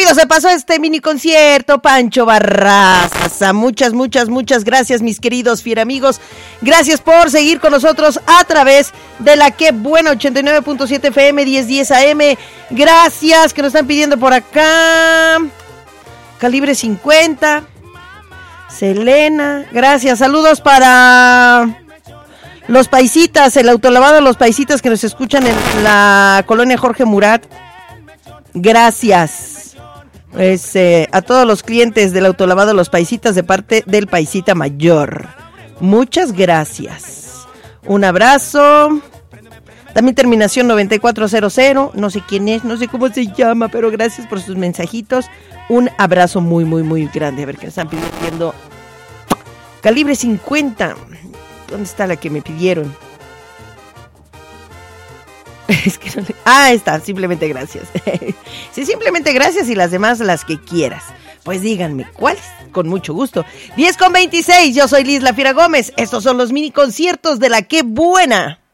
rápido se pasó este mini concierto, Pancho Barraza. Muchas gracias, mis queridos fieramigos. Gracias por seguir con nosotros a través de la Que Buena 89.7 FM 1010 AM. Gracias, que nos están pidiendo por acá. Calibre 50. Selena, gracias. Saludos para los paisitas, el autolavado de los paisitas que nos escuchan en la colonia Jorge Murat. Gracias. A todos los clientes del autolavado de los paisitas de parte del paisita mayor. Muchas gracias. Un abrazo. También terminación 9400. No sé quién es, no sé cómo se llama, pero gracias por sus mensajitos. Un abrazo muy grande. A ver qué están pidiendo. Calibre 50. ¿Dónde está la que me pidieron? Es que no le... está, simplemente gracias. Sí, simplemente gracias y las demás las que quieras. Pues díganme, ¿cuáles? Con mucho gusto. 10:26, yo soy Liz La Fiera Gómez. Estos son los mini conciertos de la Que Buena.